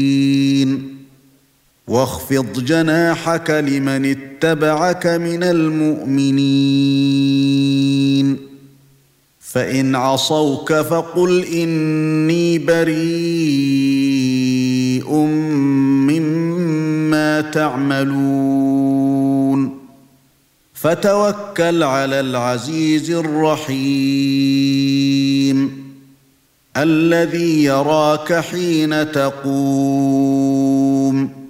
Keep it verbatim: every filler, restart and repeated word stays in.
واخفض جناحك لمن اتبعك من المؤمنين فإن عصوك فقل إني بريء مما تعملون فتوكل على العزيز الرحيم الذي يراك حين تقوم